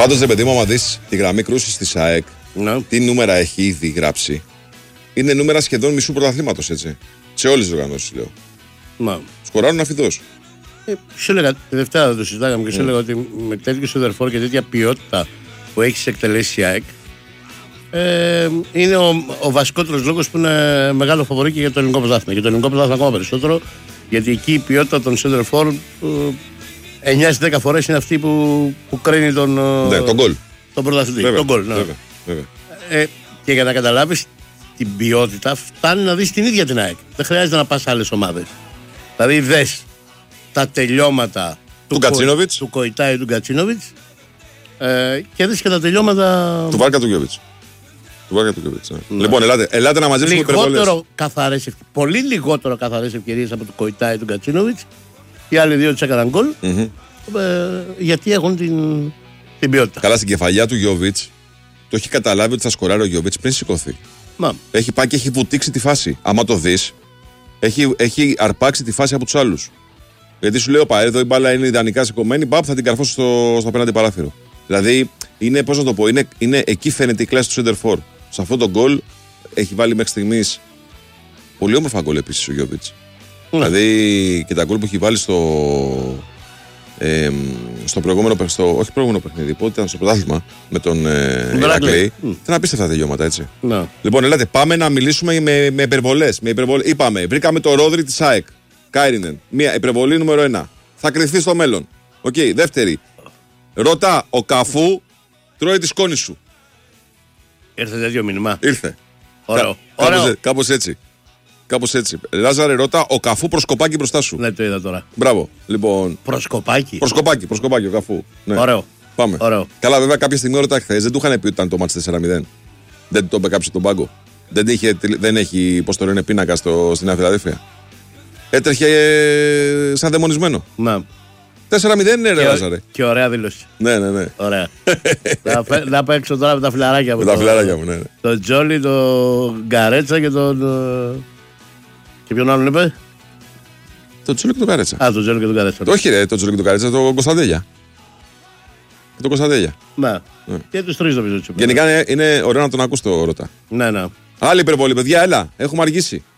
Πάντως, ρε παιδί μου, άμα δεις τη γραμμή κρούσης της ΑΕΚ, τι νούμερα έχει ήδη γράψει. Είναι νούμερα σχεδόν μισού πρωταθλήματος, έτσι. Σε όλες τις οργανώσεις, λέω. Σκοράρουν αφιδώς. Σου έλεγα, τη Δευτέρα δεν το συζητάγαμε και σου έλεγα ότι με τέτοιο σεντερφόρ και τέτοια ποιότητα που έχει εκτελέσει η ΑΕΚ, είναι ο βασικότερος λόγος που είναι μεγάλο φαβορί και για το ελληνικό πρωτάθλημα. Για το ελληνικό πρωτάθλημα ακόμα περισσότερο, γιατί εκεί η ποιότητα των σεντερφόρ 9 στις 10 φορές είναι αυτή που κρίνει τον γκολ. Τον πρωταθλητή. Τον γκολ. Και για να καταλάβεις την ποιότητα, φτάνει να δεις την ίδια την ΑΕΚ. Δεν χρειάζεται να πας σε άλλες ομάδες. Δηλαδή, δες τα τελειώματα του Κοϊτάη του Γκατσίνοβιτς και δεις και τα τελειώματα του Βάρκα του Γιόβιτς. Λοιπόν, ελάτε να μαζέψουμε λιγότερο καθαρές, πολύ λιγότερο καθαρές ευκαιρίες από το Κοϊτάη του Γκατσίνοβιτς. Οι άλλοι δύο τους έκαναν γκολ, γιατί έχουν την ποιότητα. Καλά, στην κεφαλιά του Γιόβιτς το έχει καταλάβει ότι θα σκοράρει ο Γιόβιτς πριν σηκωθεί. Έχει πάει και έχει βουτήξει τη φάση. Άμα το δεις, έχει αρπάξει τη φάση από τους άλλους. Γιατί σου λέω, εδώ η μπάλα είναι ιδανικά σηκωμένη, θα την καρφώσει στο απέναντι παράθυρο. Δηλαδή, είναι, πώς να το πω, είναι εκεί φαίνεται η κλάση του center for. Σε αυτό το γκολ έχει βάλει μέχρι στιγμής πολύ όμορφα γκολ επίσης ο Γιόβιτς. Δηλαδή, και τα γκολ που έχει βάλει στο προηγούμενο παιχνίδι, πότε ήταν στο πρωτάθλημα με τον Ηρακλή. Ήταν απίστευτα τελειώματα, έτσι. Λοιπόν, ελάτε, πάμε να μιλήσουμε με υπερβολές. Είπαμε, βρήκαμε το Ρόδρυ της ΑΕΚ. Κάιρινεν. Μία υπερβολή νούμερο 1. Θα κρυφθεί στο μέλλον. Δεύτερη. Ρώτα, ο Καφού τρώει τη σκόνη σου. Ήρθε τέτοιο μήνυμα. Ήρθε. Ωραίο. Κάπως έτσι. Λάζαρε, ρώτα, ο Καφού προσκοπάκι μπροστά σου. Ναι, το είδα τώρα. Μπράβο. Λοιπόν, προσκοπάκι ο Καφού. Ναι. Ωραίο. Πάμε. Ωραίο. Καλά, βέβαια, κάποια στιγμή ρώτα χθες δεν του είχαν πει ότι ήταν το μάτς 4-0. Δεν το είπε κάποιος στον πάγκο. Δεν έχει, πώς το λένε, πίνακα στην Νέα Φιλαδέλφια. Έτρεχε σαν δαιμονισμένο. Να. 4-0 είναι, ρε Λάζαρε. Και ωραία δήλωση. Ναι. Ωραία. Να παίξω τώρα με τα φιλαράκια μου. Ναι. Τον Τζόλι, τον Γκαρέτσα και τον. Και ποιον άλλον είπε? Τον Τζόλι και τον Γκαρέτσα. Τον Τζόλι και τον Γκαρέτσα. Όχι, ρε, τον Τζόλι και τον Γκαρέτσα, τον Κωνσταντέλια. Ναι. Και τους τρεις νομίζω. Γενικά είναι ωραίο να τον ακούς το Ρώτα. Ναι. Άλλη υπερβολή, παιδιά, έλα. Έχουμε αργήσει.